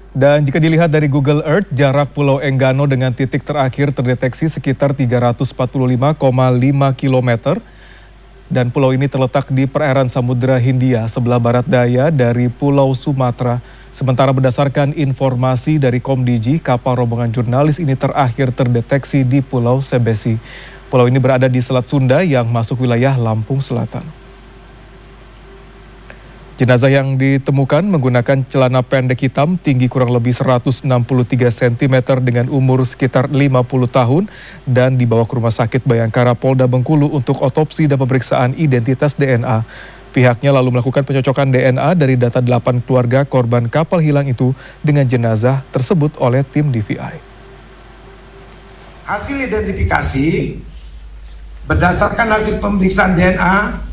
Dan jika dilihat dari Google Earth, jarak Pulau Enggano dengan titik terakhir terdeteksi sekitar 345,5 km. Dan pulau ini terletak di perairan Samudra Hindia sebelah barat daya dari Pulau Sumatera. Sementara berdasarkan informasi dari Komdiji, kapal rombongan jurnalis ini terakhir terdeteksi di Pulau Sebesi. Pulau ini berada di Selat Sunda yang masuk wilayah Lampung Selatan. Jenazah yang ditemukan menggunakan celana pendek hitam tinggi kurang lebih 163 cm dengan umur sekitar 50 tahun dan dibawa ke Rumah Sakit Bayangkara Polda Bengkulu untuk otopsi dan pemeriksaan identitas DNA. Pihaknya lalu melakukan pencocokan DNA dari data 8 keluarga korban kapal hilang itu dengan jenazah tersebut oleh tim DVI. Hasil identifikasi berdasarkan hasil pemeriksaan DNA